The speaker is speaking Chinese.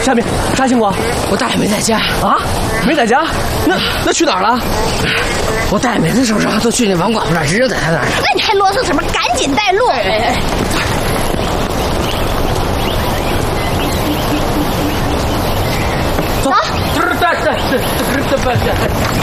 夏明，啥情况？ 我大爷没在家啊？没在家？那去哪儿了？ 我大爷每次受伤都去那王寡妇那儿，只有在他那儿。 那你还啰嗦什么？赶紧带路！走。